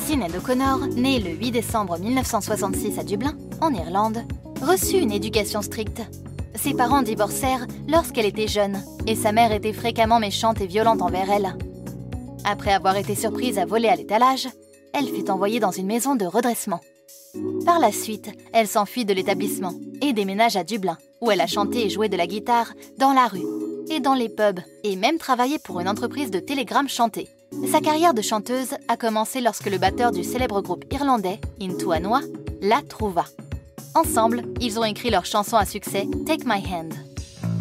Sinéad O'Connor, née le 8 décembre 1966 à Dublin, en Irlande, reçut une éducation stricte. Ses parents divorcèrent lorsqu'elle était jeune et sa mère était fréquemment méchante et violente envers elle. Après avoir été surprise à voler à l'étalage, elle fut envoyée dans une maison de redressement. Par la suite, elle s'enfuit de l'établissement et déménage à Dublin, où elle a chanté et joué de la guitare dans la rue et dans les pubs, et même travaillé pour une entreprise de télégrammes chantés. Sa carrière de chanteuse a commencé lorsque le batteur du célèbre groupe irlandais, Into Anwa, la trouva. Ensemble, ils ont écrit leur chanson à succès Take My Hand.